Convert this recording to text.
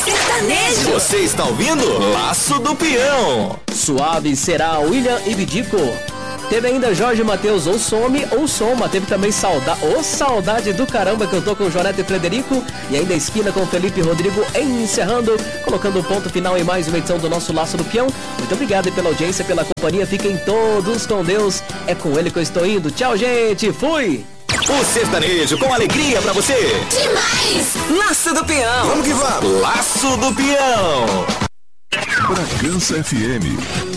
sertanejo. Você está ouvindo Laço do Peão. Suave será William e Bidico. Teve ainda Jorge Mateus, ou Some ou Soma. Teve também Saudade do Caramba, que eu tô com Jonete e Frederico. E ainda a Esquina com Felipe e Rodrigo, encerrando, colocando o ponto final em mais uma edição do nosso Laço do Peão. Muito obrigado pela audiência, pela companhia. Fiquem todos com Deus. É com ele que eu estou indo. Tchau, gente. Fui! O sertanejo com alegria pra você. Demais! Laço do Peão. Vamos que vamos. Laço do Peão. Bragança FM.